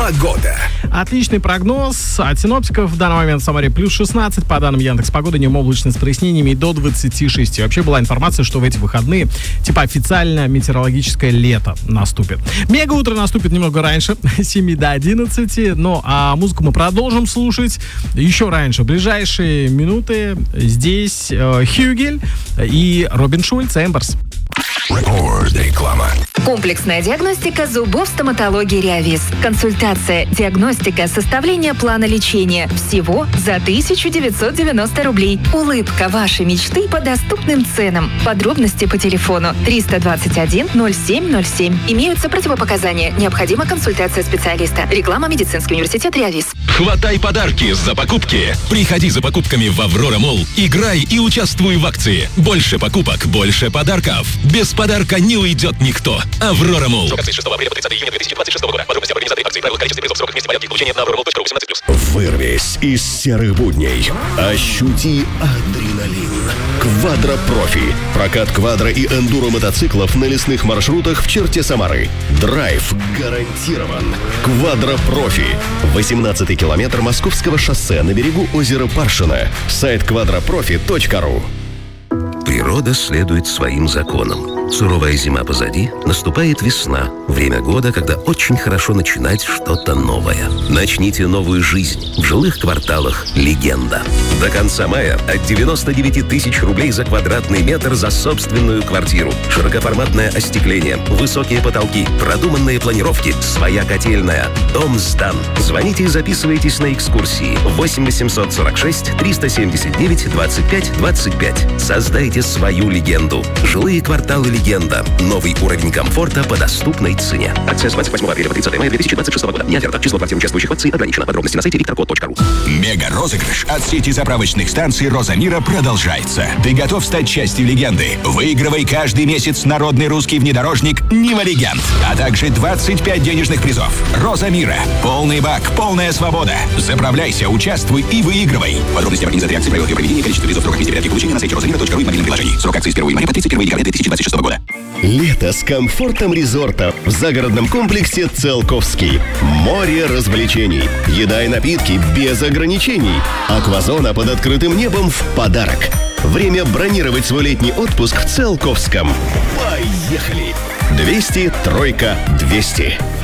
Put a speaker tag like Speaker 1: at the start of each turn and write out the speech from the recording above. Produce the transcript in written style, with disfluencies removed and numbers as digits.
Speaker 1: Погода.
Speaker 2: Отличный прогноз от синоптиков. В данный момент в Самаре плюс 16. По данным Яндекс.Погоды, днем облачно с прояснениями до 26. Вообще была информация, что в эти выходные официально метеорологическое лето наступит. Мега-утро наступит немного раньше, с 7 до 11. Ну, а музыку мы продолжим слушать еще раньше. В ближайшие минуты здесь Хюгель и Робин Шульц, Эмберс.
Speaker 1: Реклама.
Speaker 3: Комплексная диагностика зубов, стоматологии Реавиз. Консультация, диагностика, составление плана лечения. Всего за 1990 рублей. Улыбка вашей мечты по доступным ценам. Подробности по телефону 321 0707. Имеются противопоказания. Необходима консультация специалиста. Реклама Медицинский университет Реавиз.
Speaker 4: Хватай подарки за покупки. Приходи за покупками в Аврора Молл. Играй и участвуй в акции. Больше покупок, больше подарков. Без подарка не уйдет никто. Аврора Молл. Срок акции с 6 апреля по 30 июня 2026 года. Подробности об организации акции, правила, количество призов, срок, месте, порядки получения на auroramall.ru 18+.
Speaker 1: Вырвись из серых будней. Ощути адреналин. Квадро-профи. Прокат квадро и эндуро мотоциклов на лесных маршрутах в черте Самары. Драйв гарантирован. Квадро-профи. 18-й километр Московского шоссе на берегу озера Паршино. Сайт quadroprofi.ru.
Speaker 5: Природа следует своим законам. Суровая зима позади, наступает весна. Время года, когда очень хорошо начинать что-то новое. Начните новую жизнь в жилых кварталах «Легенда». До конца мая от 99 тысяч рублей за квадратный метр за собственную квартиру. Широкоформатное остекление, высокие потолки, продуманные планировки, своя котельная. Дом сдан. Звоните и записывайтесь на экскурсии. 8 846 379 25 25. Создайте свою легенду. Жилые кварталы «Легенда». Новый уровень комфорта по доступной цене. Акция с 28 апреля по 30 мая 2026 года. Не оферта. Число квартир, участвующих в акции ограничено. Подробности на сайте victorcode.ru.
Speaker 4: Мега-розыгрыш от сети заправочных станций «Роза Мира» продолжается. Ты готов стать частью легенды? Выигрывай каждый месяц народный русский внедорожник «Нива Легенд», а также 25 денежных призов. «Роза Мира». Полный бак, полная свобода. Заправляйся, участвуй и выигрывай. Подробности об организации акции, правила ее проведения, количество призов, срок, месте, порядки получения на сайте rozamира.ru и мобильном приложении. Срок акции с 1 января по 31 декабря 2026 года.
Speaker 1: Лето с комфортом резорта в загородном комплексе «Циолковский». Море развлечений, еда и напитки без ограничений. Аквазона под открытым небом в подарок. Время бронировать свой летний отпуск в Циолковском. Поехали! 200 3 200.